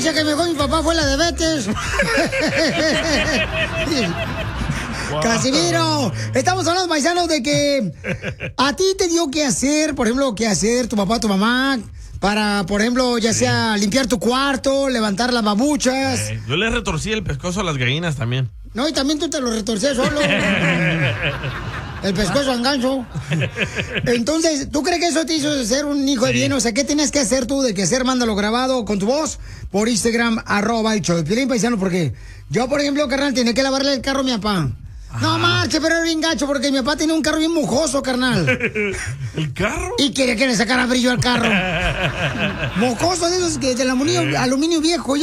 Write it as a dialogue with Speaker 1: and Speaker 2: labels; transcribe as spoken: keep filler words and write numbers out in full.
Speaker 1: noticia que me dejó mi papá fue la de Betes. Wow. Casimiro, estamos hablando, paisanos, de que a ti te dio que hacer, por ejemplo, que hacer tu papá, tu mamá, para, por ejemplo, ya sí. sea limpiar tu cuarto, levantar las babuchas.
Speaker 2: Eh, yo le retorcí el pescozo a las gallinas también.
Speaker 1: No, y también tú te lo retorcías solo. El pescozo al gancho. Entonces, ¿tú crees que eso te hizo ser un hijo sí. de bien? O sea, ¿qué tienes que hacer tú de que hacer? Mándalo grabado con tu voz por Instagram, arroba el show de Piolín, paisano, porque yo, por ejemplo, carnal, tenía que lavarle el carro a mi papá. Ajá. No marche, pero era bien gacho porque mi papá tenía un carro bien mojoso, carnal.
Speaker 2: ¿El carro?
Speaker 1: Y quería que le sacara brillo al carro. Mojoso de esos que del aluminio, aluminio viejo.